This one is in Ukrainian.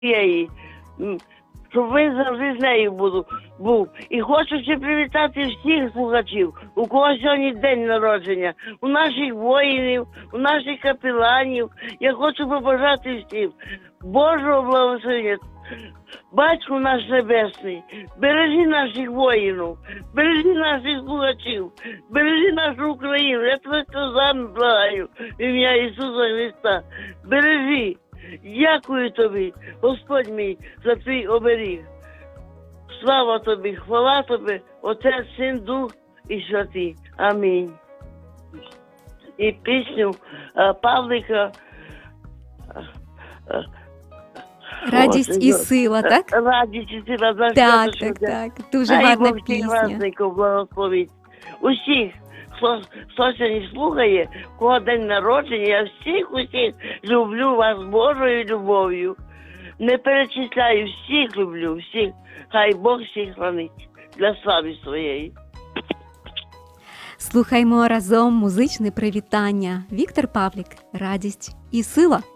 своєї, щоб він завжди з нею був. І хочу ще привітати всіх слухачів, у кого сьогодні день народження, у наших воїнів, у наших капеланів. Я хочу побажати всім Божого благословення. Батько наш Небесний, бережи наших воїнів, бережи наших слухачів, бережи нашу Україну. Я тебе сльозами благаю в ім'я Ісуса Христа. Бережи. Дякую тобі, Господь мій, за твій оберіг. Слава тобі, хвала тобі, Отець, Син, Дух і Святий. Амінь. І пісню Павлика Радість і сила, так? Радість і сила. Так. Дуже гарна пісня. Власників благословить. Усіх, хто сьогодні слухає, кого день народження, я усіх люблю вас Божою любов'ю. Не перечисляю, всіх люблю, всіх. Хай Бог всіх хранить для слави своєї. Слухаймо разом музичне привітання. Віктор Павлік. Радість і сила.